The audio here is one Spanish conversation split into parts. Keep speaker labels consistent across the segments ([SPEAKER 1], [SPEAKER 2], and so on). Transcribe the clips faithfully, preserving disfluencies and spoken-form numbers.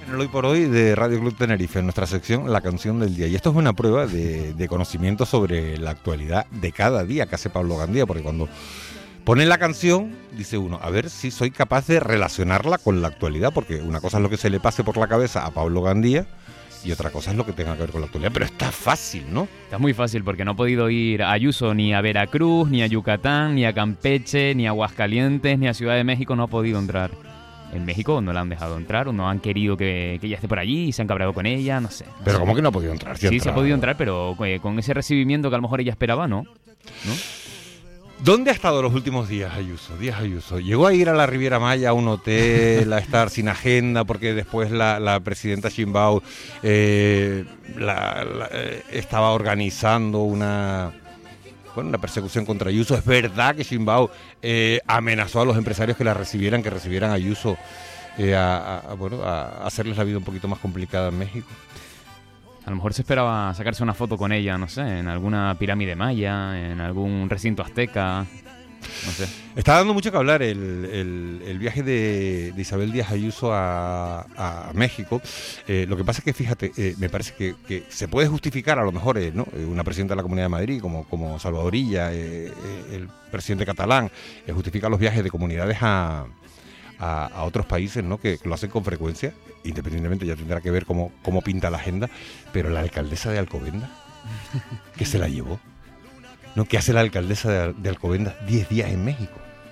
[SPEAKER 1] En el Hoy por Hoy de Radio Club Tenerife, en nuestra sección La Canción del Día. Y esto es una prueba de, de conocimiento sobre la actualidad de cada día que hace Pablo Gandía, porque cuando pone la canción, dice uno, a ver si soy capaz de relacionarla con la actualidad, porque una cosa es lo que se le pase por la cabeza a Pablo Gandía y otra cosa es lo que tenga que ver con la actualidad. Pero está fácil, ¿no?
[SPEAKER 2] Está muy fácil porque no ha podido ir a Ayuso ni a Veracruz, ni a Yucatán, ni a Campeche, ni a Aguascalientes, ni a Ciudad de México. No ha podido entrar. En México no la han dejado entrar o no han querido que, que ella esté por allí y se han cabreado con ella, no sé. No
[SPEAKER 1] Pero
[SPEAKER 2] sé.
[SPEAKER 1] ¿cómo que no ha podido entrar?
[SPEAKER 2] Sí, sí, se ha podido entrar, pero eh, con ese recibimiento que a lo mejor ella esperaba, ¿no? ¿No?
[SPEAKER 1] ¿Dónde ha estado los últimos días Ayuso? Díaz Ayuso. ¿Llegó a ir a la Riviera Maya, a un hotel, a estar sin agenda, porque después la, la presidenta Sheinbaum eh, la, la, eh, estaba organizando una... Bueno, una persecución contra Ayuso? Es verdad que Sheinbaum eh, amenazó a los empresarios que la recibieran, que recibieran a Ayuso, eh, a, a, bueno, a hacerles la vida un poquito más complicada en México.
[SPEAKER 2] A lo mejor se esperaba sacarse una foto con ella, no sé, en alguna pirámide maya, en algún recinto azteca, no sé.
[SPEAKER 1] Está dando mucho que hablar el, el, el viaje de, de Isabel Díaz Ayuso a, a México. Eh, lo que pasa es que, fíjate, eh, me parece que, que se puede justificar a lo mejor eh, ¿no? una presidenta de la Comunidad de Madrid como, como Salvador Illa, eh, eh, el presidente catalán, eh, justifica los viajes de comunidades a... A, a otros países, ¿no? Que, que lo hacen con frecuencia, independientemente ya tendrá que ver cómo, cómo pinta la agenda, pero la alcaldesa de Alcobendas, que se la llevó, ¿no? ¿Qué hace la alcaldesa de, de Alcobendas diez días en México?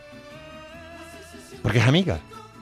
[SPEAKER 1] Porque es amiga.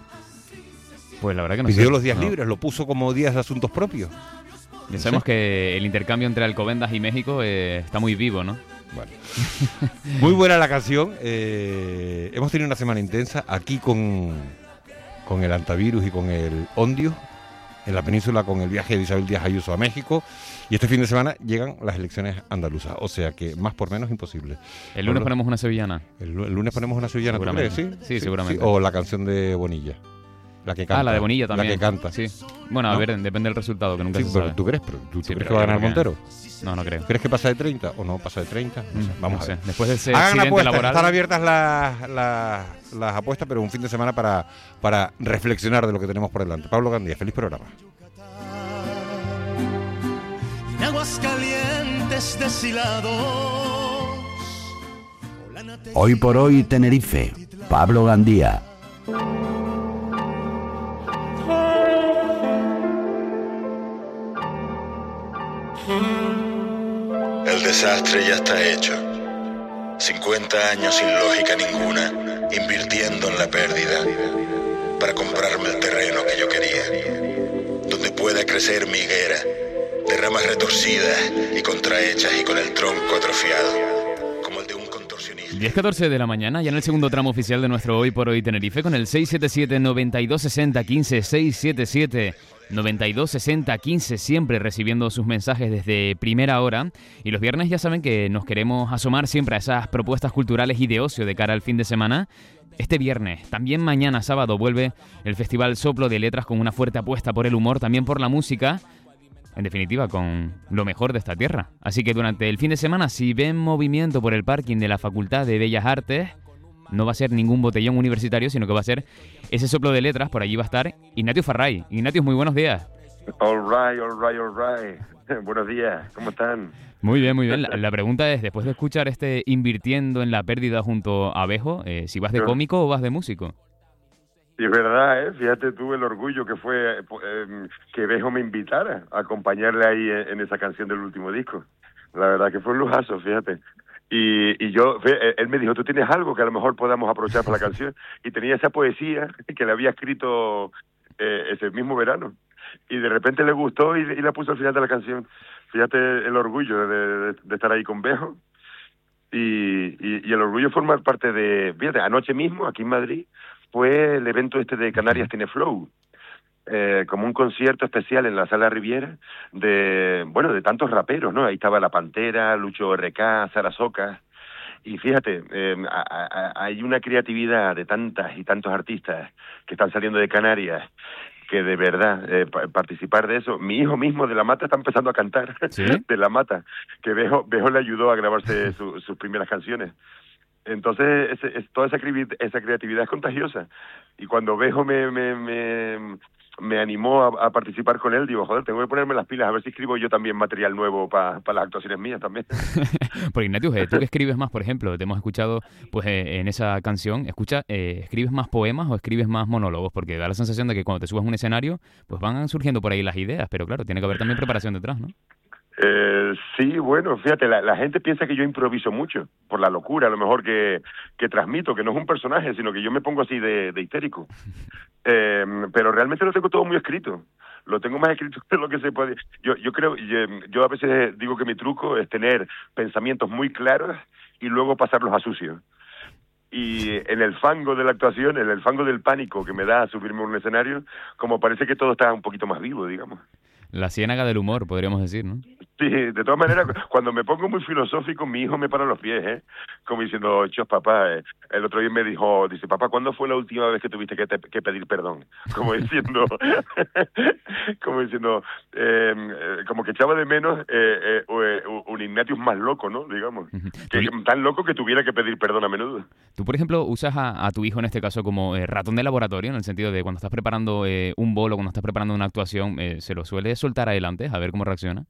[SPEAKER 2] Pues la verdad que no
[SPEAKER 1] Pidió
[SPEAKER 2] sé.
[SPEAKER 1] los días
[SPEAKER 2] no.
[SPEAKER 1] libres, lo puso como días de asuntos propios.
[SPEAKER 2] Ya sabemos
[SPEAKER 1] ¿Sí?
[SPEAKER 2] que el intercambio entre Alcobendas y México eh, está muy vivo, ¿no?
[SPEAKER 1] Bueno. Muy buena la canción. Eh, hemos tenido una semana intensa aquí con, con el antivirus y con el Ondio, en la península con el viaje de Isabel Díaz Ayuso a México, y este fin de semana llegan las elecciones andaluzas, o sea que más por menos imposible.
[SPEAKER 2] El lunes
[SPEAKER 1] Bueno,
[SPEAKER 2] ponemos una sevillana.
[SPEAKER 1] El, el lunes ponemos una sevillana, ¿tú crees?
[SPEAKER 2] Seguramente.
[SPEAKER 1] ¿Sí?
[SPEAKER 2] Sí, seguramente.
[SPEAKER 1] O la canción de Bonilla. La que canta.
[SPEAKER 2] Ah, la de Bonilla también.
[SPEAKER 1] La que canta.
[SPEAKER 2] Sí. Bueno, a
[SPEAKER 1] ¿No?
[SPEAKER 2] ver, depende del resultado, que nunca
[SPEAKER 1] Sí,
[SPEAKER 2] se
[SPEAKER 1] pero
[SPEAKER 2] sabe.
[SPEAKER 1] ¿tú crees? Pero, ¿Tú,
[SPEAKER 2] Sí,
[SPEAKER 1] tú crees
[SPEAKER 2] pero
[SPEAKER 1] que va a
[SPEAKER 2] yo
[SPEAKER 1] ganar
[SPEAKER 2] creo que-
[SPEAKER 1] Montero?
[SPEAKER 2] No, no creo.
[SPEAKER 1] ¿Crees que pasa de treinta o no pasa de treinta? No sé.
[SPEAKER 2] Mm,
[SPEAKER 1] Vamos
[SPEAKER 2] no
[SPEAKER 1] a
[SPEAKER 2] sé.
[SPEAKER 1] ver.
[SPEAKER 2] Después de ese
[SPEAKER 1] Hagan
[SPEAKER 2] accidente
[SPEAKER 1] apuestas,
[SPEAKER 2] laboral...
[SPEAKER 1] están abiertas las, las, las apuestas, pero un fin de semana para, para reflexionar de lo que tenemos por delante. Pablo Gandía, feliz programa.
[SPEAKER 3] En aguas calientes deshilados.
[SPEAKER 4] Hoy por hoy Tenerife, Pablo Gandía.
[SPEAKER 5] El desastre ya está hecho. cincuenta años sin lógica ninguna, invirtiendo en la pérdida para comprarme el terreno que yo quería, donde pueda crecer mi higuera, de ramas retorcidas y contrahechas y con el tronco atrofiado, como el de un contorsionista.
[SPEAKER 2] diez catorce de la mañana, ya en el segundo tramo oficial de nuestro Hoy por Hoy Tenerife, con el seis siete siete, noventa y dos sesenta, quince, seis siete siete, noventa y dos sesenta, quince, siempre recibiendo sus mensajes desde primera hora. Y los viernes ya saben que nos queremos asomar siempre a esas propuestas culturales y de ocio de cara al fin de semana. Este viernes, también mañana sábado, vuelve el Festival Soplo de Letras con una fuerte apuesta por el humor, también por la música. En definitiva, con lo mejor de esta tierra. Así que durante el fin de semana, si ven movimiento por el parking de la Facultad de Bellas Artes, no va a ser ningún botellón universitario, sino que va a ser ese soplo de letras. Por allí va a estar Ignatius Farray. Ignatius, muy buenos días.
[SPEAKER 6] All right, all right, all right. Buenos días, ¿cómo están?
[SPEAKER 2] Muy bien, muy bien. La, la pregunta es, después de escuchar este Invirtiendo en la Pérdida junto a Bejo, eh, si vas de cómico o vas de músico.
[SPEAKER 6] Y es verdad, ¿eh? Fíjate tú el orgullo que fue eh, que Bejo me invitara a acompañarle ahí en, en esa canción del último disco. La verdad que fue un lujazo, fíjate. Y, y yo, él me dijo, ¿tú tienes algo que a lo mejor podamos aprovechar para la canción? Y tenía esa poesía que le había escrito eh, ese mismo verano. Y de repente le gustó y, y la puso al final de la canción. Fíjate el orgullo de, de, de estar ahí con Bejo. Y, y, y el orgullo formar parte de... Fíjate, anoche mismo, aquí en Madrid, fue el evento este de Canarias Tiene Flow. Eh, como un concierto especial en la Sala Riviera de, bueno, de tantos raperos, ¿no? Ahí estaba La Pantera, Lucho R K, Sara Socas. Y fíjate, eh, a, a, hay una creatividad de tantas y tantos artistas que están saliendo de Canarias, que de verdad, eh, pa- participar de eso. Mi hijo mismo de La Mata está empezando a cantar,
[SPEAKER 2] ¿Sí?
[SPEAKER 6] de La Mata, que Bejo, Bejo le ayudó a grabarse su, sus primeras canciones. Entonces, ese, es, toda esa, cri- esa creatividad es contagiosa. Y cuando Bejo me, me, me, me animó a, a participar con él. Digo, joder, tengo que ponerme las pilas a ver si escribo yo también material nuevo para pa las actuaciones mías también.
[SPEAKER 2] Porque Ignatius, eh, tú que escribes más, por ejemplo, te hemos escuchado pues eh, en esa canción, escucha, eh, ¿escribes más poemas o escribes más monólogos? Porque da la sensación de que cuando te subes a un escenario, pues van surgiendo por ahí las ideas, pero claro, tiene que haber también preparación detrás, ¿no?
[SPEAKER 6] Eh, sí, bueno, fíjate, la, la gente piensa que yo improviso mucho, por la locura, a lo mejor que, que transmito, que no es un personaje, sino que yo me pongo así de, de histérico. Eh, pero realmente lo tengo todo muy escrito, lo tengo más escrito de lo que se puede. Yo, yo creo, yo, yo a veces digo que mi truco es tener pensamientos muy claros y luego pasarlos a sucio. Y en el fango de la actuación, en el fango del pánico que me da subirme a un escenario, como parece que todo está un poquito más vivo, digamos.
[SPEAKER 2] La ciénaga del humor, podríamos decir, ¿no?
[SPEAKER 6] Sí, de todas maneras, cuando me pongo muy filosófico, mi hijo me para los pies, ¿eh? Como diciendo, chos, papá, eh, el otro día me dijo, dice, papá, ¿cuándo fue la última vez que tuviste que, te, que pedir perdón? Como diciendo, como diciendo, eh, eh, como que echaba de menos eh, eh, un Ignatius más loco, ¿no? Digamos, uh-huh. que, tan loco que tuviera que pedir perdón a menudo.
[SPEAKER 2] Tú, por ejemplo, usas a, a tu hijo en este caso como eh, ratón de laboratorio, en el sentido de cuando estás preparando eh, un bolo, cuando estás preparando una actuación, eh, ¿se lo sueles soltar adelante a ver cómo reacciona?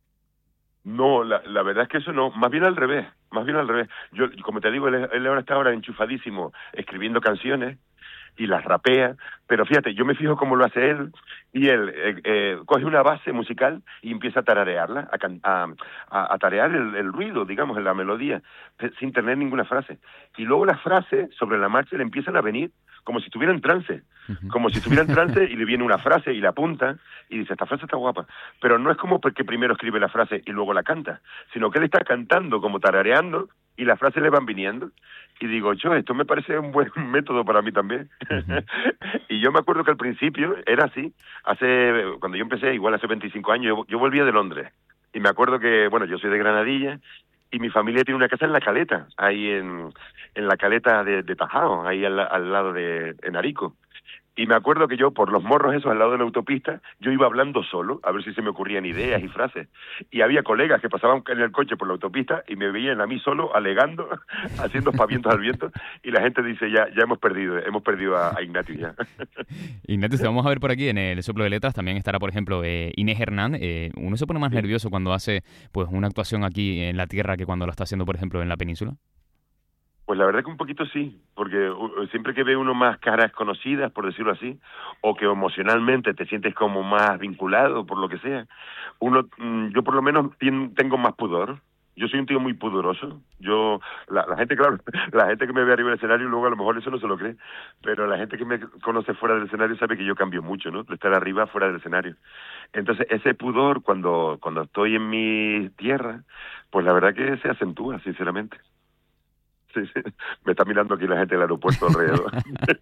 [SPEAKER 6] No, la, la verdad es que eso no, más bien al revés, más bien al revés. Yo, como te digo, él, él ahora está ahora enchufadísimo escribiendo canciones y las rapea, pero fíjate, yo me fijo cómo lo hace él y él eh, eh, coge una base musical y empieza a tararearla, a, can, a, a, a tarear el, el ruido, digamos, en la melodía, sin tener ninguna frase. Y luego las frases sobre la marcha le empiezan a venir como si estuviera en trance, como si estuviera en trance y le viene una frase y la apunta y dice, esta frase está guapa, pero no es como porque primero escribe la frase y luego la canta, sino que él está cantando como tarareando y las frases le van viniendo y digo, yo, esto me parece un buen método para mí también. Uh-huh. Y yo me acuerdo que al principio era así, hace cuando yo empecé, igual hace veinticinco años, yo, yo volvía de Londres y me acuerdo que, bueno, yo soy de Granadilla y mi familia tiene una casa en La Caleta, ahí en, en La Caleta de, de Tajao, ahí al, al lado de en Arico. Y me acuerdo que yo, por los morros esos al lado de la autopista, yo iba hablando solo, a ver si se me ocurrían ideas y frases. Y había colegas que pasaban en el coche por la autopista y me veían a mí solo, alegando, haciendo pavientos al viento, y la gente dice, ya ya hemos perdido, hemos perdido a, a Ignatius ya.
[SPEAKER 2] Ignatius, te vamos a ver por aquí en el Soplo de Letras, también estará, por ejemplo, eh, Inés Hernán. Eh, uno se pone más sí. nervioso cuando hace pues una actuación aquí en la tierra que cuando lo está haciendo, por ejemplo, en la península.
[SPEAKER 6] Pues la verdad que un poquito sí, porque uh, siempre que ve uno más caras conocidas, por decirlo así, o que emocionalmente te sientes como más vinculado, por lo que sea, uno, mm, yo por lo menos tien, tengo más pudor. Yo soy un tío muy pudoroso. Yo, la, la gente, claro, la gente que me ve arriba del escenario, luego a lo mejor eso no se lo cree, pero la gente que me conoce fuera del escenario sabe que yo cambio mucho, ¿no? De estar arriba, fuera del escenario. Entonces, ese pudor, cuando, cuando estoy en mi tierra, pues la verdad que se acentúa, sinceramente. Sí, sí. Me está mirando aquí la gente del aeropuerto alrededor.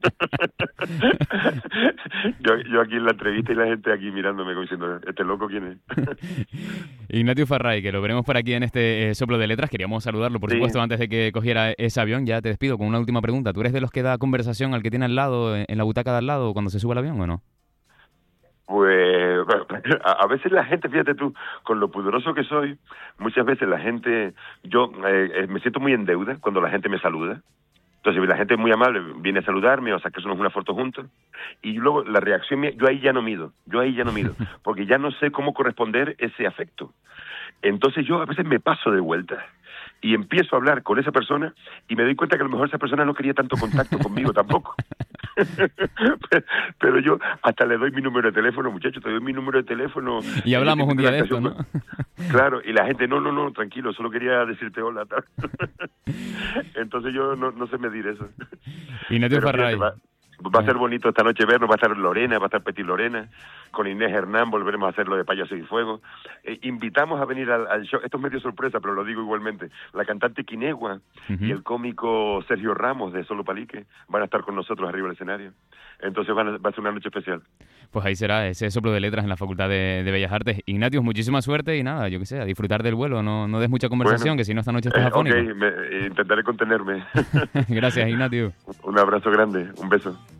[SPEAKER 6] yo, yo aquí en la entrevista y la gente aquí mirándome como diciendo, ¿este loco quién es?
[SPEAKER 2] Ignatius Farray, que lo veremos por aquí en este eh, Soplo de Letras. Queríamos saludarlo, por sí. supuesto, antes de que cogiera ese avión. Ya te despido con una última pregunta. ¿Tú eres de los que da conversación al que tiene al lado, en la butaca de al lado, cuando se sube al avión o no?
[SPEAKER 6] Pues bueno, a veces la gente, fíjate tú, con lo pudoroso que soy, muchas veces la gente, yo eh, me siento muy en deuda cuando la gente me saluda. Entonces la gente es muy amable, viene a saludarme o sacarnos una foto juntos, y luego la reacción mía, yo ahí ya no mido, yo ahí ya no mido, porque ya no sé cómo corresponder ese afecto. Entonces yo a veces me paso de vuelta y empiezo a hablar con esa persona y me doy cuenta que a lo mejor esa persona no quería tanto contacto conmigo tampoco. Pero yo hasta le doy mi número de teléfono, muchachos, te doy mi número de teléfono.
[SPEAKER 2] Y hablamos un día de esto, ¿no?
[SPEAKER 6] Claro, y la gente, no, no, no, tranquilo, solo quería decirte hola. Tal. Entonces yo no, no sé medir eso.
[SPEAKER 2] Ignatius Farray.
[SPEAKER 6] Va, va a ser bonito esta noche vernos, va a estar Lorena, va a estar Petit Lorena, con Inés Hernán volveremos a hacer lo de Payaso y Fuego. Eh, invitamos a venir al, al show, esto es medio sorpresa, pero lo digo igualmente, la cantante Quinegua uh-huh. y el cómico Sergio Ramos de Solo Palique van a estar con nosotros arriba del escenario. Entonces van a, va a ser una noche especial.
[SPEAKER 2] Pues ahí será ese Soplo de Letras en la Facultad de, de Bellas Artes. Ignatius, muchísima suerte y nada, yo qué sé, a disfrutar del vuelo, no, no des mucha conversación, bueno, que si no esta noche estás
[SPEAKER 6] eh,
[SPEAKER 2] afónico.
[SPEAKER 6] Ok, me, intentaré contenerme.
[SPEAKER 2] Gracias, Ignatius.
[SPEAKER 6] Un abrazo grande, un beso.